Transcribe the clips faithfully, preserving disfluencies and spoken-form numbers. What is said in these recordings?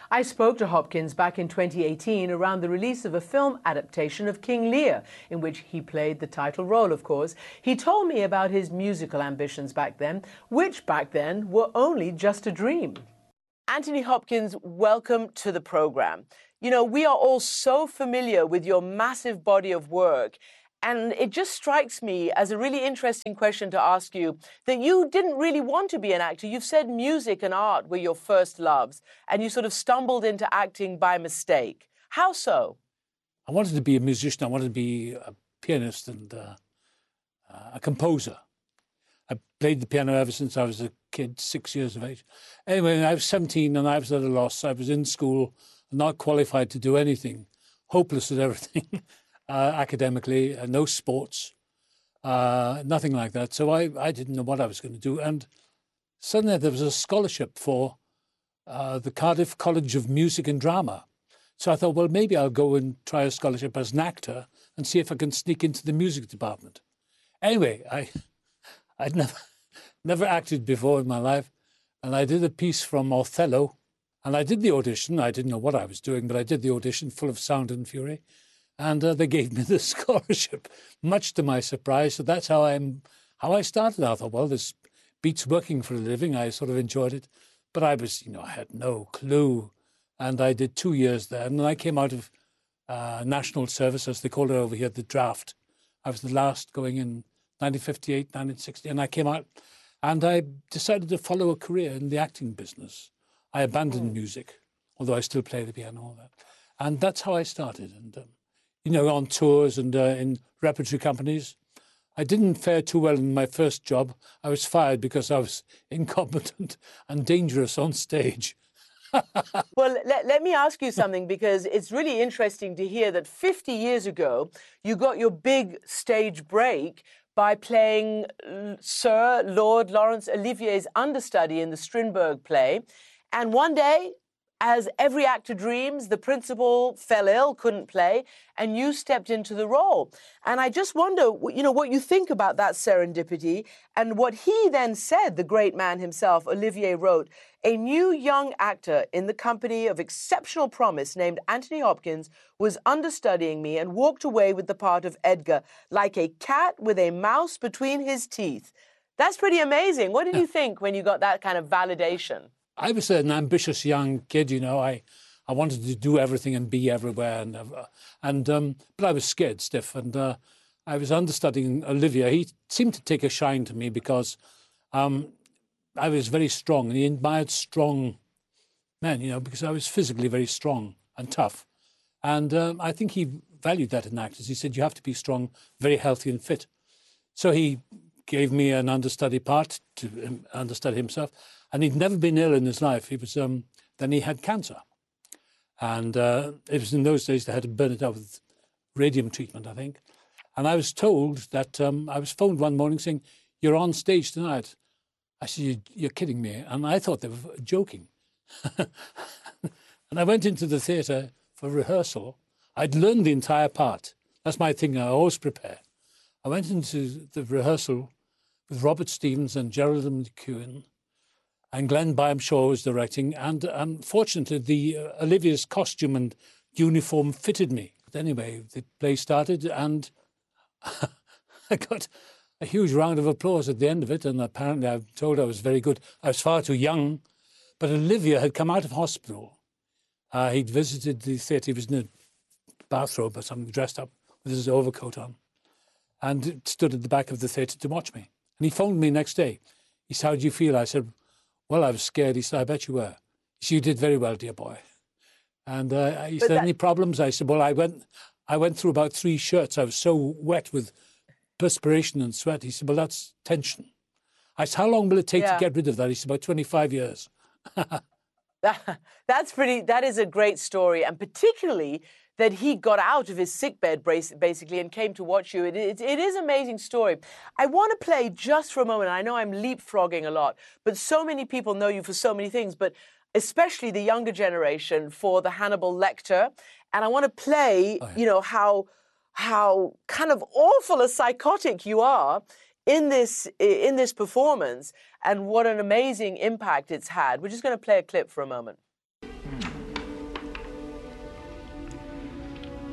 I spoke to Hopkins back in twenty eighteen around the release of a film adaptation of King Lear, in which he played the title role, of course. He told me about his musical ambitions back then, which back then were only just a dream. Anthony Hopkins, welcome to the program. You know, we are all so familiar with your massive body of work, and it just strikes me as a really interesting question to ask you that you didn't really want to be an actor. You've said music and art were your first loves, and you sort of stumbled into acting by mistake. How so? I wanted to be a musician. I wanted to be a pianist and uh, uh, a composer. I played the piano ever since I was a kid, six years of age. Anyway, when I was seventeen and I was at a loss. I was in school, not qualified to do anything, hopeless at everything. Uh, academically, uh, no sports, uh, nothing like that. So I, I didn't know what I was going to do. And suddenly there was a scholarship for uh, the Cardiff College of Music and Drama. So I thought, well, maybe I'll go and try a scholarship as an actor and see if I can sneak into the music department. Anyway, I, I'd never, never acted before in my life. And I did a piece from Othello. And I did the audition. I didn't know what I was doing, but I did the audition full of sound and fury. And uh, they gave me the scholarship, much to my surprise. So that's how I'm, how I started. I thought, well, this beats working for a living. I sort of enjoyed it, but I was, you know, I had no clue. And I did two years there, and then I came out of uh, national service, as they call it over here, the draft. I was the last going in nineteen fifty-eight, nineteen sixty, and I came out, and I decided to follow a career in the acting business. I abandoned mm. music, although I still play the piano and all that, and that's how I started. And um, you know, on tours and uh, in repertory companies. I didn't fare too well in my first job. I was fired because I was incompetent and dangerous on stage. Well, let, let me ask you something, because it's really interesting to hear that fifty years ago, you got your big stage break by playing Sir Lord Laurence Olivier's understudy in the Strindberg play. And one day, as every actor dreams, the principal fell ill, couldn't play, and you stepped into the role. And I just wonder, you know, what you think about that serendipity and what he then said, the great man himself. Olivier wrote, "A new young actor in the company of exceptional promise named Anthony Hopkins was understudying me and walked away with the part of Edgar like a cat with a mouse between his teeth." That's pretty amazing. What did you think when you got that kind of validation? I was an ambitious young kid, you know. I, I wanted to do everything and be everywhere, and uh, and um, but I was scared stiff. And uh, I was understudying Olivier. He seemed to take a shine to me because um, I was very strong, and he admired strong men, you know, because I was physically very strong and tough. And um, I think he valued that in actors. He said, you have to be strong, very healthy and fit. So he gave me an understudy part to um, understudy himself. And he'd never been ill in his life. He was um, then he had cancer, and uh, it was in those days they had to burn it out with radium treatment, I think. And I was told that um, I was phoned one morning saying, "You're on stage tonight." I said, "You're kidding me," and I thought they were joking. And I went into the theatre for rehearsal. I'd learned the entire part. That's my thing. I always prepare. I went into the rehearsal with Robert Stevens and Geraldine McEwen. And Glenn Byam Shaw was directing, and unfortunately, the uh, Olivier's costume and uniform fitted me. But anyway, the play started, and I got a huge round of applause at the end of it, and apparently I'm told I was very good. I was far too young, but Olivier had come out of hospital. Uh, he'd visited the theatre. He was in a bathrobe or something, dressed up with his overcoat on, and stood at the back of the theatre to watch me. And he phoned me next day. He said, "How do you feel?" I said, "Well, I was scared." He said, "I bet you were." He said, "You did very well, dear boy." And uh, he said, that... "Any problems?" I said, "Well, I went I went through about three shirts. I was so wet with perspiration and sweat." He said, "Well, that's tension." I said, "How long will it take yeah. to get rid of that?" He said, "About twenty-five years. that, that's pretty, that is a great story. And particularly that he got out of his sickbed, basically, and came to watch you. It, it, it is an amazing story. I want to play just for a moment. I know I'm leapfrogging a lot, but so many people know you for so many things, but especially the younger generation for the Hannibal Lecter. And I want to play, oh, yeah. you know, how, how kind of awful a psychotic you are in this, in this performance, and what an amazing impact it's had. We're just going to play a clip for a moment. Hmm.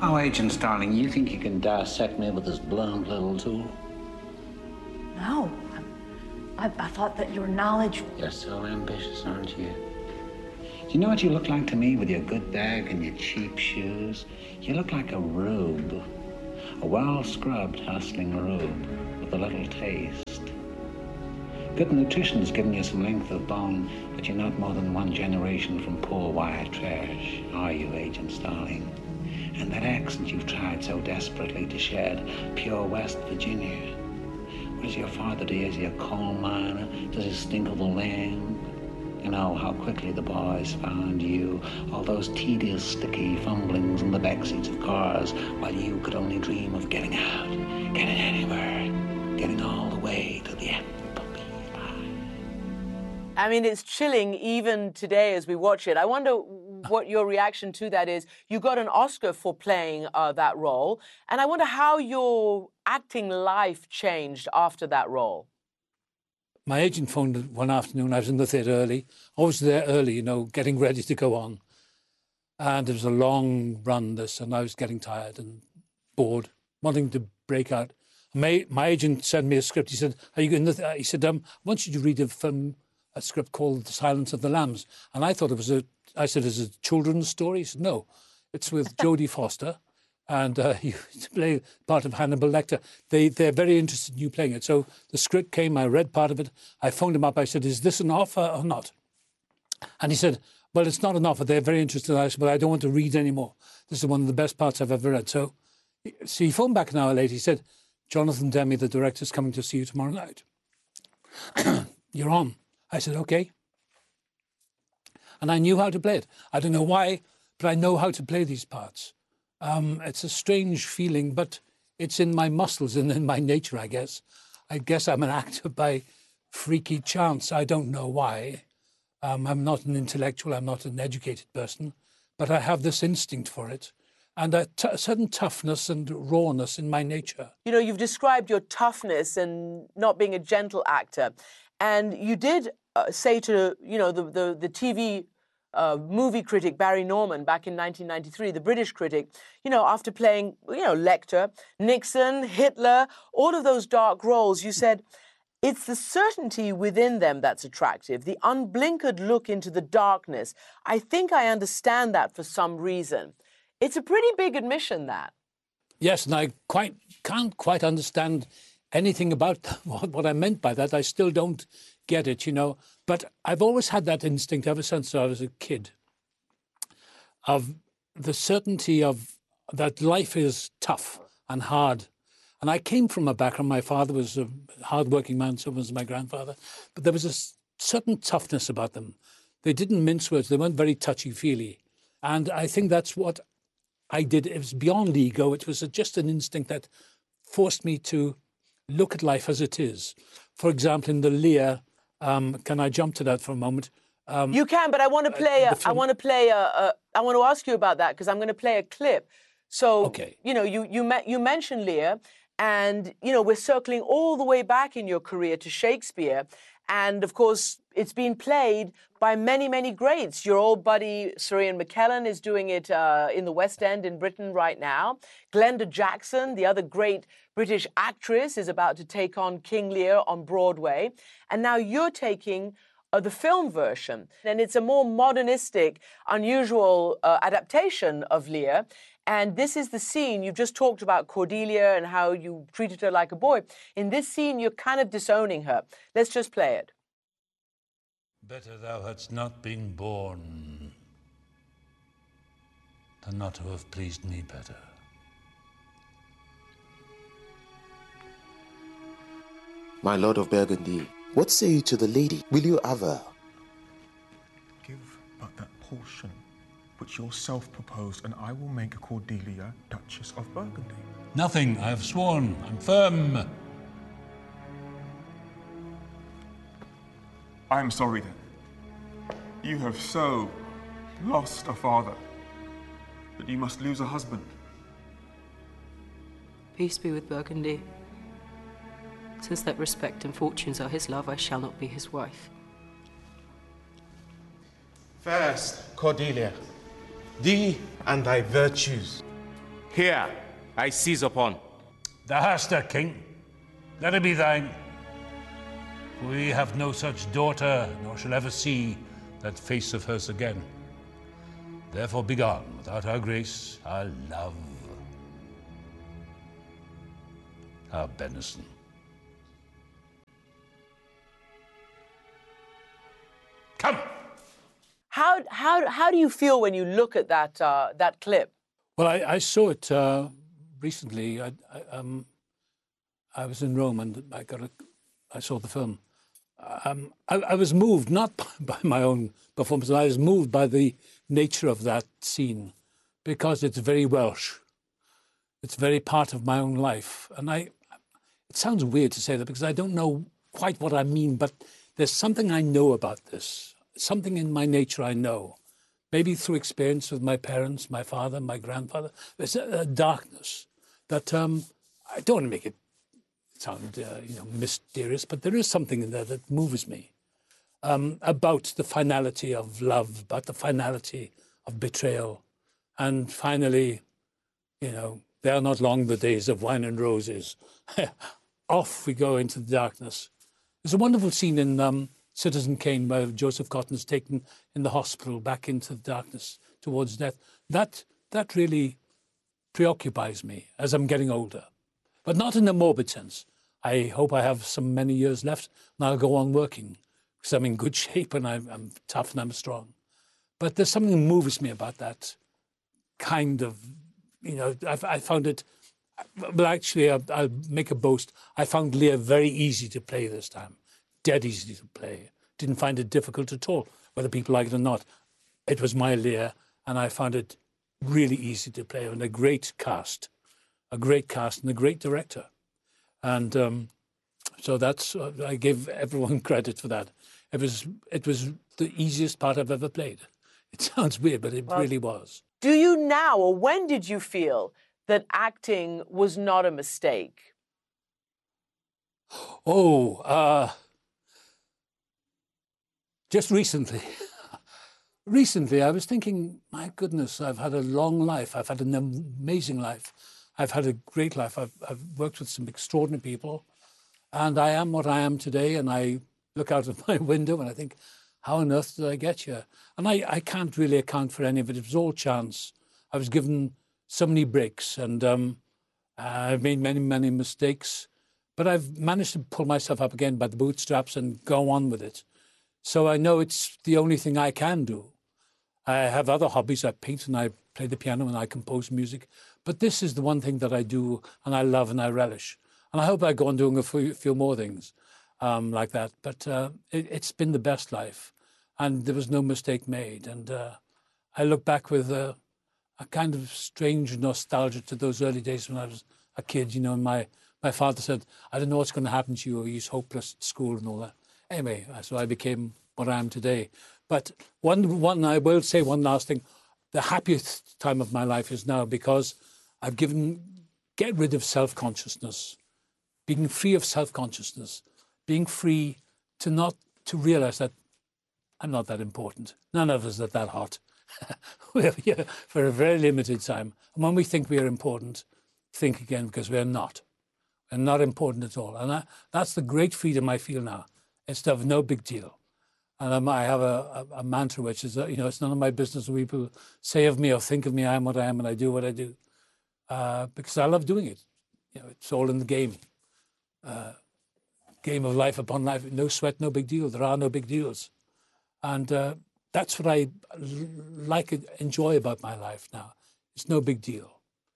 Oh, Agent Starling, you think you can dissect me with this blunt little tool? No. I, I thought that your knowledge... You're so ambitious, aren't you? Do you know what you look like to me with your good bag and your cheap shoes? You look like a rube. A well-scrubbed, hustling rube with a little taste. Good nutrition's given you some length of bone, but you're not more than one generation from poor white trash, are you, Agent Starling? And that accent you've tried so desperately to shed, pure West Virginia. What does your father do? Is he a coal miner? Does he stink of the land? You know how quickly the boys found you, all those tedious, sticky fumblings in the backseats of cars, while you could only dream of getting out, getting anywhere, getting all the way to the end. I mean, it's chilling even today as we watch it. I wonder what your reaction to that is. You got an Oscar for playing uh, that role, and I wonder how your acting life changed after that role. My agent phoned one afternoon. I was in the theatre early. I was there early, you know, getting ready to go on. And it was a long run, this, and I was getting tired and bored, wanting to break out. My, my agent sent me a script. He said, "Are you in the?" Th-? He said, um, "I want you to read a film, a script called The Silence of the Lambs." And I thought it was a. I said, "Is it a children's story?" He said, "No, it's with Jodie Foster." And uh, you play part of Hannibal Lecter. They, they're very interested in you playing it. So the script came, I read part of it. I phoned him up. I said, "Is this an offer or not?" And he said, "Well, it's not an offer. They're very interested." I said, "But I don't want to read anymore. This is one of the best parts I've ever read." So, so he phoned back an hour later. He said, "Jonathan Demme, the director, is coming to see you tomorrow night. You're on." I said, "Okay." And I knew how to play it. I don't know why, but I know how to play these parts. Um, it's a strange feeling, but it's in my muscles and in my nature, I guess. I guess I'm an actor by freaky chance. I don't know why. Um, I'm not an intellectual. I'm not an educated person, but I have this instinct for it and a, t- a certain toughness and rawness in my nature. You know, you've described your toughness and not being a gentle actor. And you did uh, say to, you know, the, the, the T V Uh, movie critic Barry Norman back in nineteen ninety-three, the British critic, you know, after playing, you know, Lecter, Nixon, Hitler, all of those dark roles, you said, it's the certainty within them that's attractive, the unblinkered look into the darkness. I think I understand that for some reason. It's a pretty big admission, that. Yes, and I quite can't quite understand anything about what, what I meant by that. I still don't get it, you know. But I've always had that instinct ever since I was a kid of the certainty of that life is tough and hard. And I came from a background, my father was a hard-working man, so was my grandfather, but there was a certain toughness about them. They didn't mince words, they weren't very touchy-feely. And I think that's what I did. It was beyond ego, it was just an instinct that forced me to look at life as it is. For example, in the Lear, um, can I jump to that for a moment? Um, you can, but I want to play. Uh, a, I want to play. A, a, I want to ask you about that because I'm going to play a clip. So, okay. you know, you you met, you mentioned Lear, and you know we're circling all the way back in your career to Shakespeare, and of course it's been played by many many greats. Your old buddy Sir Ian McKellen is doing it uh, in the West End in Britain right now. Glenda Jackson, the other great British actress, is about to take on King Lear on Broadway, and now you're taking Uh, the film version. And it's a more modernistic, unusual uh, adaptation of Lear. And this is the scene, you've just talked about Cordelia and how you treated her like a boy. In this scene, you're kind of disowning her. Let's just play it. Better thou hadst not been born than not to have pleased me better. My Lord of Burgundy, what say you to the lady? Will you have her? Give but that portion which yourself proposed, and I will make Cordelia Duchess of Burgundy. Nothing, I have sworn. I'm firm. I am sorry then. You have so lost a father that you must lose a husband. Peace be with Burgundy. Since that respect and fortunes are his love, I shall not be his wife. First, Cordelia, thee and thy virtues. Here, I seize upon. Thou hast her, king. Let it be thine. We have no such daughter, nor shall ever see that face of hers again. Therefore begone without our grace, our love, our benison. Come! How, how, how do you feel when you look at that, uh, that clip? Well, I, I saw it uh, recently. I, I, um, I was in Rome and I got a, I saw the film. Um, I, I was moved, not by my own performance, I was moved by the nature of that scene because it's very Welsh. It's very part of my own life. And I, it sounds weird to say that because I don't know quite what I mean, but there's something I know about this, something in my nature I know. Maybe through experience with my parents, my father, my grandfather. There's a, a darkness that um, I don't want to make it sound uh, you know, mysterious, but there is something in there that moves me um, about the finality of love, about the finality of betrayal. And finally, you know, they are not long the days of wine and roses. Off we go into the darkness. There's a wonderful scene in um, Citizen Kane where Joseph Cotton is taken in the hospital back into the darkness towards death. That, that really preoccupies me as I'm getting older, but not in a morbid sense. I hope I have some many years left and I'll go on working because I'm in good shape and I'm, I'm tough and I'm strong. But there's something that moves me about that kind of, you know, I, I found it, well, actually, I'll, I'll make a boast. I found Lear very easy to play this time, dead easy to play. Didn't find it difficult at all, whether people like it or not. It was my Lear and I found it really easy to play and a great cast, a great cast and a great director. And um, so that's, uh, I give everyone credit for that. It was, it was the easiest part I've ever played. It sounds weird, but it well, really was. Do you now, or when did you feel that acting was not a mistake? Oh, uh, just recently. Recently, I was thinking, my goodness, I've had a long life. I've had an amazing life. I've had a great life. I've, I've worked with some extraordinary people, and I am what I am today. And I look out of my window and I think, how on earth did I get here? And I, I can't really account for any of it. It was all chance. I was given so many breaks, and um, I've made many, many mistakes, but I've managed to pull myself up again by the bootstraps and go on with it. So I know it's the only thing I can do. I have other hobbies. I paint and I play the piano and I compose music. But this is the one thing that I do and I love and I relish. And I hope I go on doing a few, few more things um, like that. But uh, it, it's been the best life. And there was no mistake made. And uh, I look back with uh, a kind of strange nostalgia to those early days when I was a kid. You know, and my, my father said, I don't know what's going to happen to you. He's hopeless at school and all that. Anyway, so I became what I am today. But one, one, I will say one last thing. The happiest time of my life is now because I've given, get rid of self-consciousness, being free of self-consciousness, being free to not, to realize that I'm not that important. None of us are that hot. We're here for a very limited time. And when we think we are important, think again, because we're not. We're not important at all. And I, that's the great freedom I feel now. It's to have no big deal. And um, I have a, a, a mantra, which is, uh, you know, it's none of my business what people say of me or think of me. I am what I am and I do what I do. Uh, because I love doing it. You know, it's all in the game. Uh, game of life upon life. No sweat, no big deal. There are no big deals. And uh, that's what I like, enjoy about my life now. It's no big deal.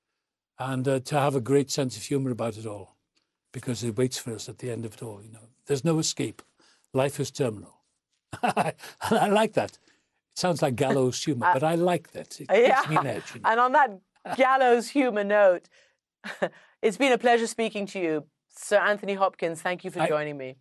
And uh, to have a great sense of humor about it all, because it waits for us at the end of it all. You know, there's no escape. Life is terminal. And I like that. It sounds like gallows humor, uh, but I like that. It yeah. gives me an edge. You know? And on that gallows humor note, it's been a pleasure speaking to you. Sir Anthony Hopkins, thank you for I, joining me.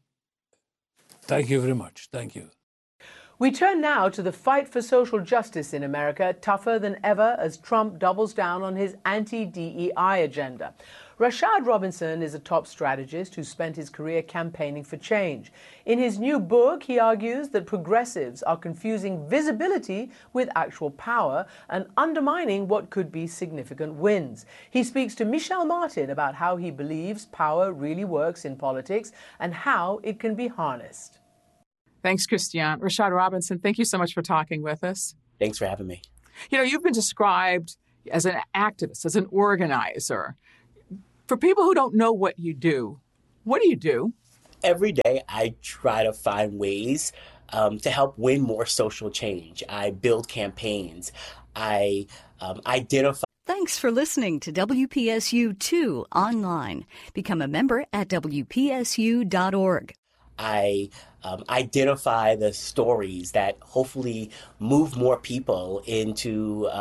Thank you very much. Thank you. We turn now to the fight for social justice in America, tougher than ever as Trump doubles down on his anti-D E I agenda. Rashad Robinson is a top strategist who spent his career campaigning for change. In his new book, he argues that progressives are confusing visibility with actual power and undermining what could be significant wins. He speaks to Michelle Martin about how he believes power really works in politics and how it can be harnessed. Thanks, Christian. Rashad Robinson, thank you so much for talking with us. Thanks for having me. You know, you've been described as an activist, as an organizer. For people who don't know what you do, what do you do? Every day I try to find ways um, to help win more social change. I build campaigns. I um, identify. Thanks for listening to W P S U two online. Become a member at W P S U dot org. I um, identify the stories that hopefully move more people into uh,